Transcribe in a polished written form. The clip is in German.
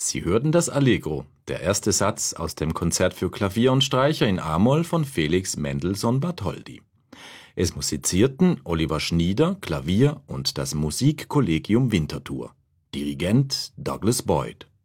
Sie hörten das Allegro, der erste Satz aus dem Konzert für Klavier und Streicher in a-Moll von Felix Mendelssohn Bartholdy. Es musizierten Oliver Schnieder, Klavier und das Musikkollegium Winterthur. Dirigent Douglas Boyd